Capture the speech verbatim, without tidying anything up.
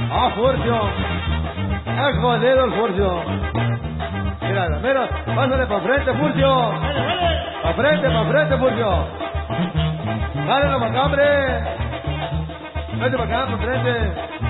Ah, Furcio. Es jodido el Furcio. Mira, mira, pásale para frente, Furcio. Para frente, para frente, Furcio. Dale la macambre. Vete para acá, para frente.